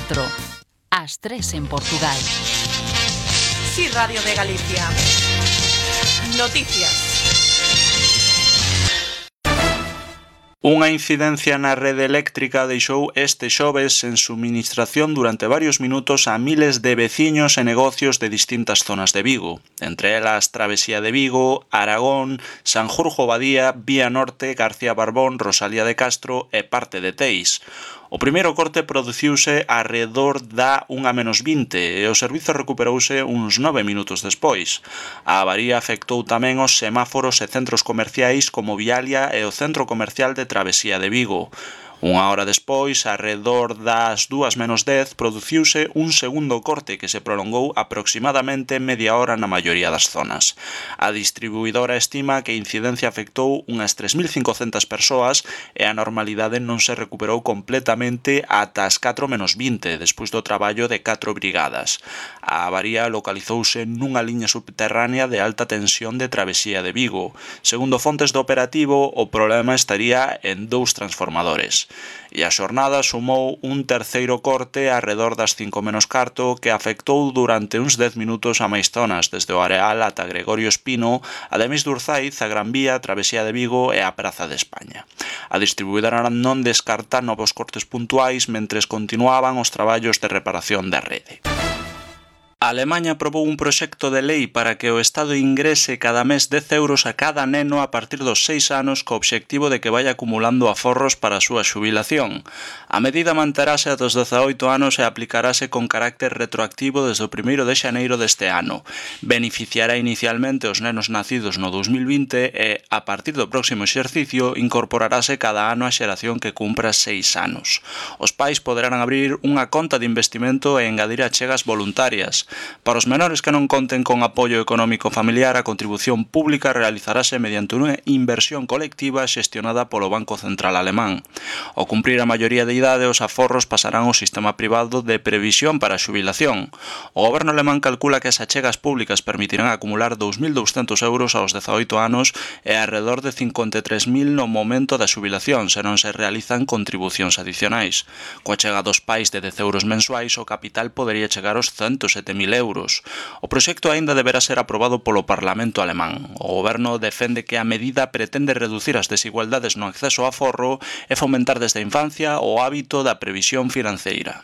4, ás 3 en Portugal. Sí, Radio de Galicia. Noticias. Unha incidencia na rede eléctrica deixou este xoves sen suministración durante varios minutos a miles de veciños e negocios de distintas zonas de Vigo, entre elas Travesía de Vigo, Aragón, Sanjurjo Badía, Vía Norte, García Barbón, Rosalía de Castro e parte de Teis. O primeiro corte produciuse arredor da 1:20 e o servizo recuperouse uns 9 minutos despois. A avaría afectou tamén os semáforos e centros comerciais como Vialia e o centro comercial de Travesía de Vigo. Unha hora despois, arredor das 2:10, produciuse un segundo corte que se prolongou aproximadamente media hora na maioría das zonas. A distribuidora estima que a incidencia afectou unhas 3.500 persoas e a normalidade non se recuperou completamente ata as 4:20, despois do traballo de 4 brigadas. A avaría localizouse nunha liña subterránea de alta tensión de Travesía de Vigo. Segundo fontes do operativo, o problema estaría en 2 transformadores. E a xornada sumou un terceiro corte arredor das 5:15 que afectou durante uns 10 minutos a máis zonas, desde o Areal ata Gregorio Espino, ademais de Urzaiz, a Gran Vía, Travesía de Vigo e a Praza de España. A distribuidora non descarta novos cortes puntuais mentres continuaban os traballos de reparación da rede. A Alemaña aprobou un proxecto de lei para que o Estado ingrese cada mes 10 euros a cada neno a partir dos 6 anos co obxectivo de que vaya acumulando aforros para a súa xubilación. A medida manterase ata os 18 anos e aplicarase con carácter retroactivo desde o 1 de xaneiro deste ano. Beneficiará inicialmente os nenos nacidos no 2020 e, a partir do próximo exercicio, incorporarase cada ano a xeración que cumpra 6 anos. Os pais poderán abrir unha conta de investimento e engadir achegas voluntarias. Para os menores que non conten con apoio económico familiar, a contribución pública realizarase mediante unha inversión colectiva xestionada polo Banco Central Alemán. Ao cumprir a maioría de idade, os aforros pasarán ao sistema privado de previsión para a xubilación. O goberno alemán calcula que as achegas públicas permitirán acumular 2.200 euros aos 18 anos e alrededor de 53.000 no momento da xubilación, se non se realizan contribucións adicionais. Coa achega dos pais de 10 euros mensuais, o capital podería chegar aos 107.000 euros. O proxecto aínda deberá ser aprobado polo Parlamento alemán. O goberno defende que a medida pretende reducir as desigualdades no acceso ao aforro e fomentar desde a infancia o hábito da previsión financeira.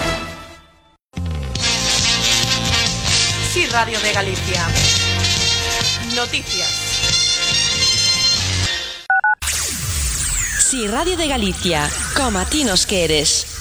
Sí, Radio de Galicia. Noticias. Sí, Radio de Galicia, como a ti nos queres.